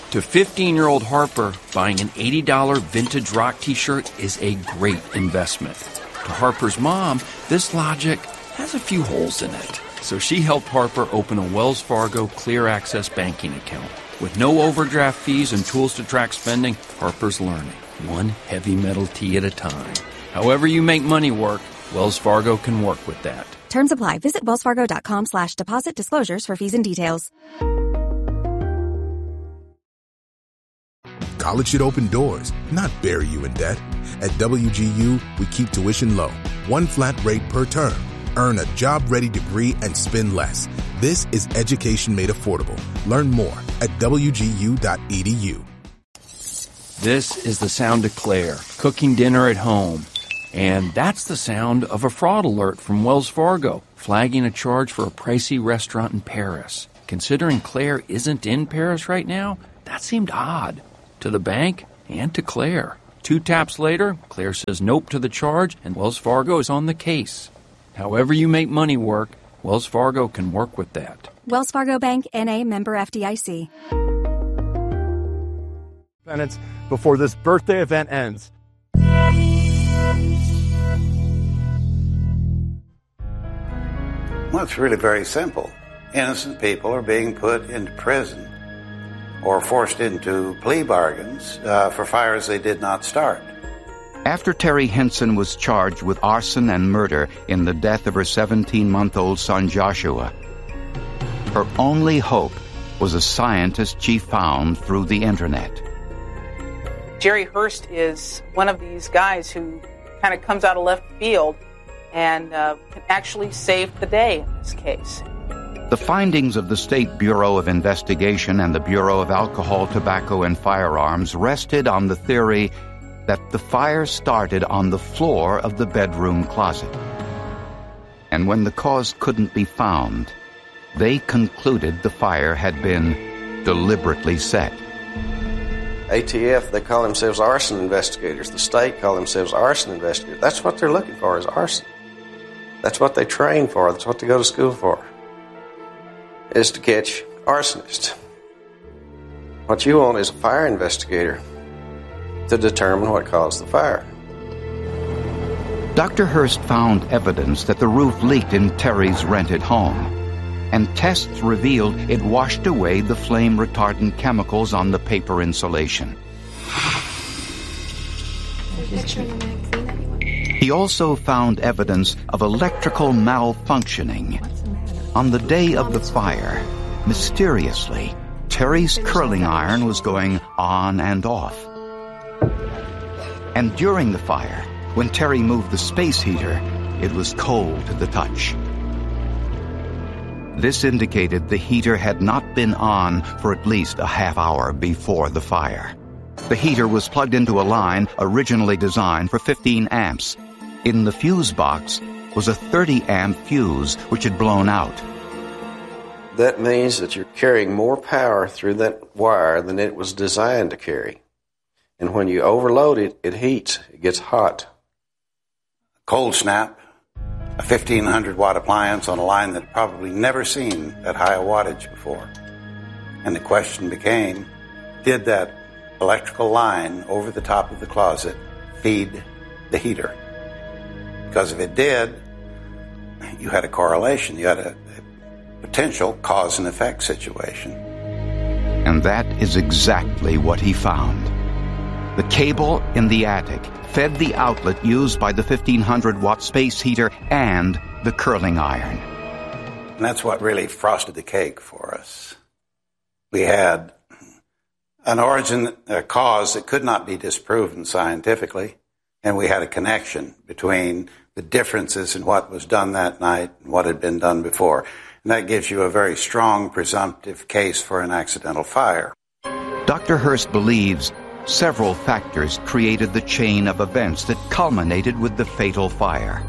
To 15-year-old Harper, buying an $80 vintage rock t-shirt is a great investment. To Harper's mom, this logic has a few holes in it. So she helped Harper open a Wells Fargo Clear Access banking account. With no overdraft fees and tools to track spending, Harper's learning, one heavy metal tea at a time. However you make money work, Wells Fargo can work with that. Terms apply. Visit wellsfargo.com/deposit disclosures for fees and details. College should open doors, not bury you in debt. At WGU, we keep tuition low, one flat rate per term. Earn a job-ready degree and spend less. This is education made affordable. Learn more at wgu.edu. This is the sound of Claire, cooking dinner at home. And that's the sound of a fraud alert from Wells Fargo, flagging a charge for a pricey restaurant in Paris. Considering Claire isn't in Paris right now, that seemed odd. To the bank and to Claire. 2 taps later, Claire says nope to the charge, and Wells Fargo is on the case. However you make money work, Wells Fargo can work with that. Wells Fargo Bank, N.A., member FDIC. Minutes before this birthday event ends. Well, it's really very simple. Innocent people are being put into prison or forced into plea bargains for fires they did not start. After Terry Henson was charged with arson and murder in the death of her 17-month-old son Joshua, her only hope was a scientist she found through the internet. Jerry Hurst is one of these guys who kind of comes out of left field and can actually save the day in this case. The findings of the State Bureau of Investigation and the Bureau of Alcohol, Tobacco, and Firearms rested on the theory that the fire started on the floor of the bedroom closet. And when the cause couldn't be found, they concluded the fire had been deliberately set. ATF, they call themselves arson investigators. The state call themselves arson investigators. That's what they're looking for, is arson. That's what they train for. That's what they go to school for, is to catch arsonists. What you want is a fire investigator to determine what caused the fire. Dr. Hurst found evidence that the roof leaked in Terry's rented home, and tests revealed it washed away the flame-retardant chemicals on the paper insulation. He also found evidence of electrical malfunctioning. On the day of the fire, mysteriously, Terry's curling iron was going on and off. And during the fire, when Terry moved the space heater, it was cold to the touch. This indicated the heater had not been on for at least a half hour before the fire. The heater was plugged into a line originally designed for 15 amps. In the fuse box was a 30-amp fuse which had blown out. That means that you're carrying more power through that wire than it was designed to carry. And when you overload it, it heats. It gets hot. Cold snap, a 1,500-watt appliance on a line that probably never seen that high a wattage before. And the question became, did that electrical line over the top of the closet feed the heater? Because if it did, you had a correlation. You had a potential cause and effect situation. And that is exactly what he found. The cable in the attic fed the outlet used by the 1,500-watt space heater and the curling iron. And that's what really frosted the cake for us. We had an origin, a cause that could not be disproven scientifically, and we had a connection between the differences in what was done that night and what had been done before. And that gives you a very strong presumptive case for an accidental fire. Dr. Hurst believes several factors created the chain of events that culminated with the fatal fire.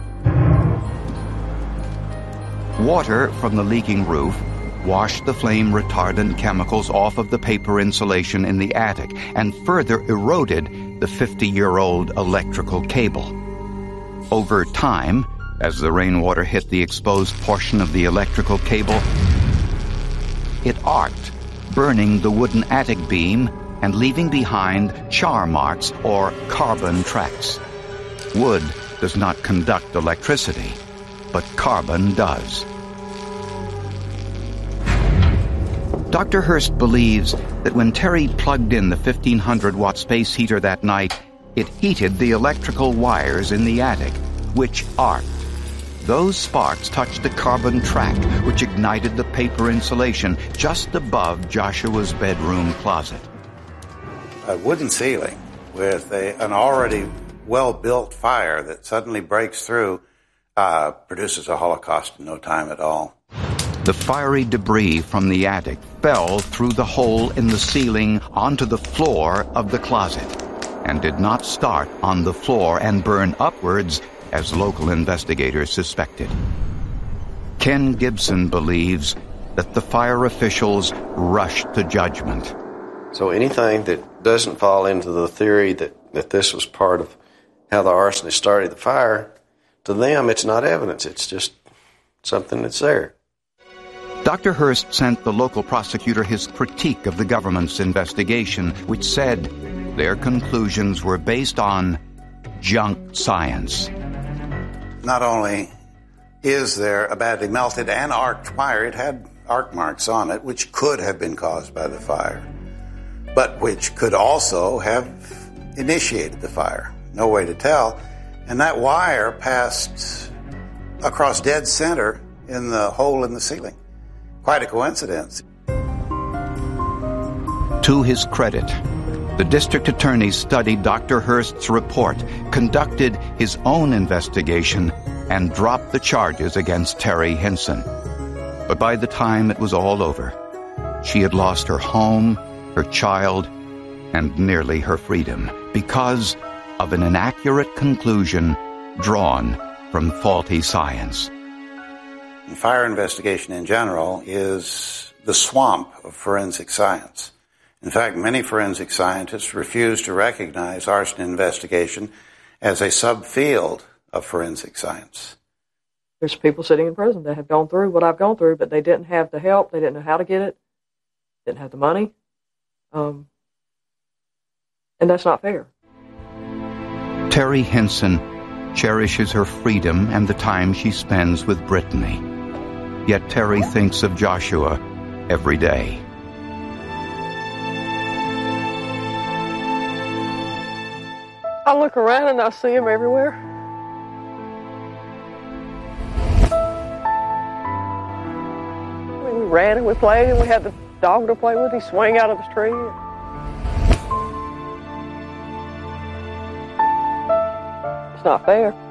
Water from the leaking roof washed the flame-retardant chemicals off of the paper insulation in the attic and further eroded the 50-year-old electrical cable. Over time, as the rainwater hit the exposed portion of the electrical cable, it arced, burning the wooden attic beam and leaving behind char marks or carbon tracks. Wood does not conduct electricity, but carbon does. Dr. Hurst believes that when Terry plugged in the 1,500-watt space heater that night, it heated the electrical wires in the attic, which arced. Those sparks touched a carbon track, which ignited the paper insulation just above Joshua's bedroom closet. A wooden ceiling with an already well-built fire that suddenly breaks through produces a holocaust in no time at all. The fiery debris from the attic fell through the hole in the ceiling onto the floor of the closet and did not start on the floor and burn upwards as local investigators suspected. Ken Gibson believes that the fire officials rushed to judgment. So anything that doesn't fall into the theory that this was part of how the arsonist started the fire, to them it's not evidence, it's just something that's there. Dr. Hurst sent the local prosecutor his critique of the government's investigation, which said their conclusions were based on junk science. Not only is there a badly melted and arced fire, it had arc marks on it, which could have been caused by the fire, but which could also have initiated the fire. No way to tell. And that wire passed across dead center in the hole in the ceiling. Quite a coincidence. To his credit, the district attorney studied Dr. Hurst's report, conducted his own investigation, and dropped the charges against Terry Hinson. But by the time it was all over, she had lost her home, her child, and nearly her freedom because of an inaccurate conclusion drawn from faulty science. Fire investigation in general is the swamp of forensic science. In fact, many forensic scientists refuse to recognize arson investigation as a subfield of forensic science. There's people sitting in prison that have gone through what I've gone through, but they didn't have the help, they didn't know how to get it, didn't have the money, and that's not fair. Terry Hinson cherishes her freedom and the time she spends with Brittany. Yet Terry thinks of Joshua every day. I look around and I see him everywhere. We ran and we played and we had the dog to play with. He swung out of his tree. It's not fair.